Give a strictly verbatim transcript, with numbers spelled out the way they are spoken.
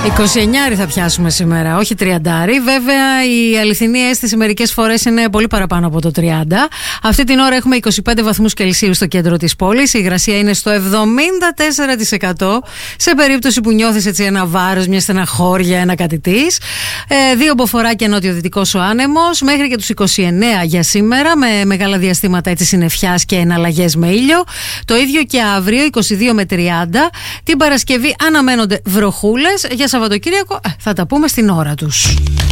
είκοσι εννιά θα πιάσουμε σήμερα, όχι τριάντα. Βέβαια, η αληθινή αίσθηση μερικές φορές είναι πολύ παραπάνω από το τριάντα. Αυτή την ώρα έχουμε είκοσι πέντε βαθμούς Κελσίου στο κέντρο της πόλης. Η υγρασία είναι στο εβδομήντα τέσσερα τοις εκατό σε περίπτωση που νιώθεις έτσι ένα βάρος, μια στεναχώρια, ένα κάτι της. Ε, δύο μποφόρ και νότιο-δυτικός ο άνεμος. Μέχρι και τους είκοσι εννέα για σήμερα, με μεγάλα διαστήματα έτσι συννεφιάς και εναλλαγές με ήλιο. Το ίδιο και αύριο, είκοσι δύο με τριάντα. Την Παρασκευή αναμένονται βροχούλες. Για Σαββατοκύριακο θα τα πούμε στην ώρα τους.